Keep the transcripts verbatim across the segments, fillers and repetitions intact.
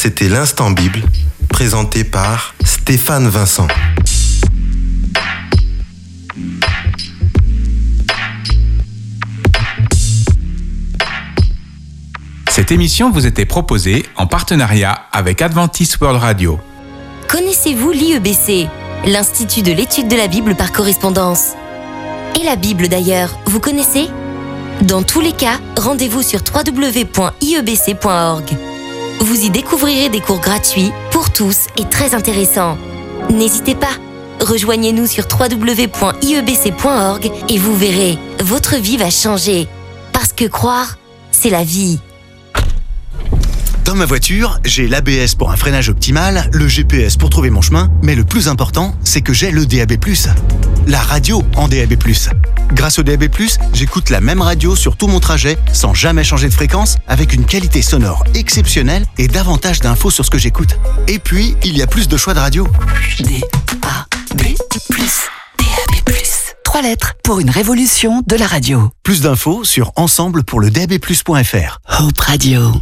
c'était l'Instant Bible, présenté par Stéphane Vincent. Cette émission vous était proposée en partenariat avec Adventist World Radio. Connaissez-vous l'I E B C, l'Institut de l'étude de la Bible par correspondance? Et la Bible d'ailleurs, vous connaissez? Dans tous les cas, rendez-vous sur w w w point i e b c point org. Vous y découvrirez des cours gratuits pour tous et très intéressants. N'hésitez pas, rejoignez-nous sur w w w point i e b c point org et vous verrez, votre vie va changer. Parce que croire, c'est la vie. Dans ma voiture, j'ai l'A B S pour un freinage optimal, le G P S pour trouver mon chemin, mais le plus important, c'est que j'ai le D A B plus. La radio en D A B plus. Grâce au D A B plus, j'écoute la même radio sur tout mon trajet, sans jamais changer de fréquence, avec une qualité sonore exceptionnelle et davantage d'infos sur ce que j'écoute. Et puis, il y a plus de choix de radio. D A B plus. D A B plus. Trois lettres pour une révolution de la radio. Plus d'infos sur ensemble pour le D A B plus point f r. Hope Radio.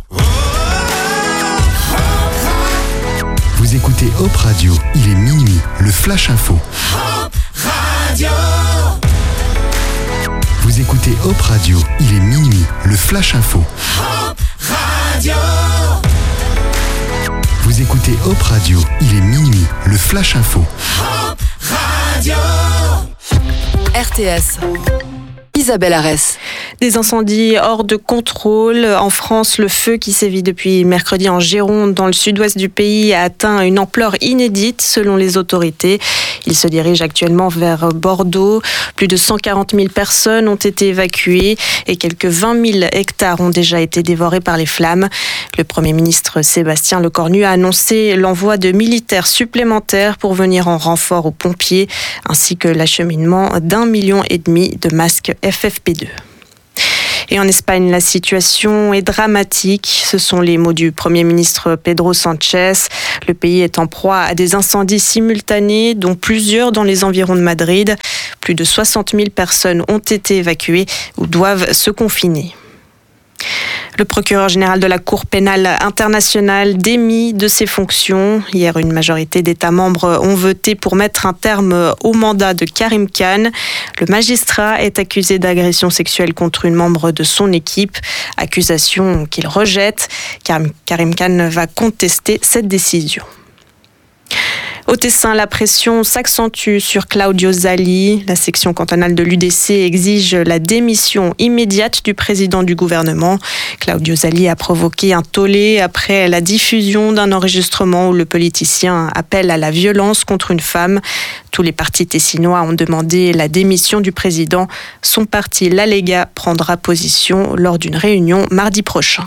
Vous écoutez Hope Radio, il est minuit, le Flash Info. Hope Radio. Vous écoutez Hope Radio, il est minuit, le Flash Info. Hope Radio. Vous écoutez Hope Radio, il est minuit, le Flash Info. Hope Radio. R T S. Isabelle Arès. Des incendies hors de contrôle. En France, le feu qui sévit depuis mercredi en Gironde, dans le sud-ouest du pays, a atteint une ampleur inédite selon les autorités. Il se dirige actuellement vers Bordeaux. Plus de cent quarante mille personnes ont été évacuées et quelques vingt mille hectares ont déjà été dévorés par les flammes. Le Premier ministre Sébastien Lecornu a annoncé l'envoi de militaires supplémentaires pour venir en renfort aux pompiers, ainsi que l'acheminement d'un million et demi de masques F F P deux. Et en Espagne, la situation est dramatique. Ce sont les mots du Premier ministre Pedro Sánchez. Le pays est en proie à des incendies simultanés, dont plusieurs dans les environs de Madrid. Plus de soixante mille personnes ont été évacuées ou doivent se confiner. Le procureur général de la Cour pénale internationale démis de ses fonctions. Hier, une majorité d'États membres ont voté pour mettre un terme au mandat de Karim Khan. Le magistrat est accusé d'agression sexuelle contre une membre de son équipe, accusation qu'il rejette. Karim Khan va contester cette décision. Au Tessin, la pression s'accentue sur Claudio Zali. La section cantonale de l'U D C exige la démission immédiate du président du gouvernement. Claudio Zali a provoqué un tollé après la diffusion d'un enregistrement où le politicien appelle à la violence contre une femme. Tous les partis tessinois ont demandé la démission du président. Son parti, la Lega, prendra position lors d'une réunion mardi prochain.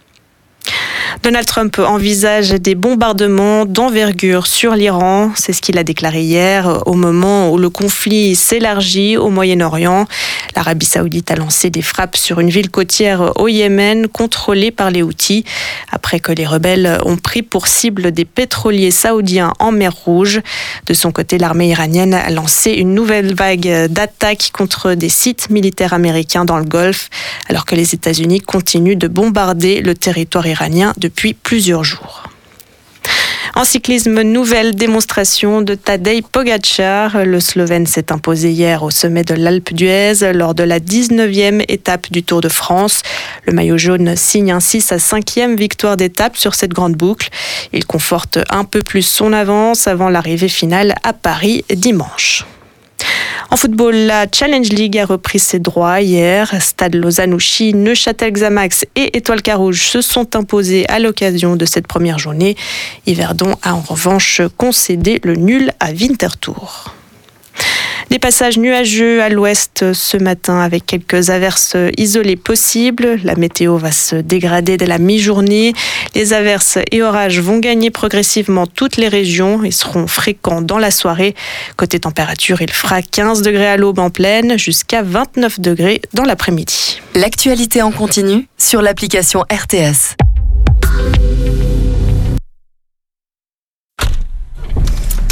Donald Trump envisage des bombardements d'envergure sur l'Iran. C'est ce qu'il a déclaré hier au moment où le conflit s'élargit au Moyen-Orient. L'Arabie saoudite a lancé des frappes sur une ville côtière au Yémen contrôlée par les Houthis après que les rebelles ont pris pour cible des pétroliers saoudiens en mer Rouge. De son côté, l'armée iranienne a lancé une nouvelle vague d'attaques contre des sites militaires américains dans le Golfe alors que les États-Unis continuent de bombarder le territoire iranien depuis plusieurs jours. En cyclisme, nouvelle démonstration de Tadej Pogačar. Le Slovène s'est imposé hier au sommet de l'Alpe d'Huez lors de la dix-neuvième étape du Tour de France. Le maillot jaune signe ainsi sa cinquième victoire d'étape sur cette grande boucle. Il conforte un peu plus son avance avant l'arrivée finale à Paris dimanche. En football, la Challenge League a repris ses droits hier. Stade Lausanne-Ouchy, Neuchâtel-Xamax et Étoile Carouge se sont imposés à l'occasion de cette première journée. Yverdon a en revanche concédé le nul à Winterthur. Des passages nuageux à l'ouest ce matin avec quelques averses isolées possibles. La météo va se dégrader dès la mi-journée. Les averses et orages vont gagner progressivement toutes les régions et seront fréquents dans la soirée. Côté température, il fera quinze degrés à l'aube en plaine jusqu'à vingt-neuf degrés dans l'après-midi. L'actualité en continu sur l'application R T S.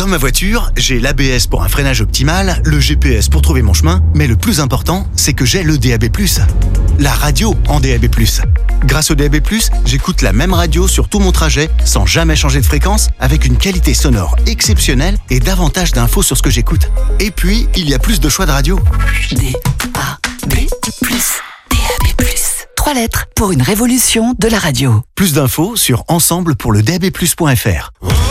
Dans ma voiture, j'ai l'A B S pour un freinage optimal, le G P S pour trouver mon chemin, mais le plus important, c'est que j'ai le D A B plus. La radio en D A B plus. Grâce au D A B plus, j'écoute la même radio sur tout mon trajet, sans jamais changer de fréquence, avec une qualité sonore exceptionnelle et davantage d'infos sur ce que j'écoute. Et puis, il y a plus de choix de radio. D A B plus, D A B plus. Trois lettres pour une révolution de la radio. Plus d'infos sur ensemble pour le D A B plus point F R.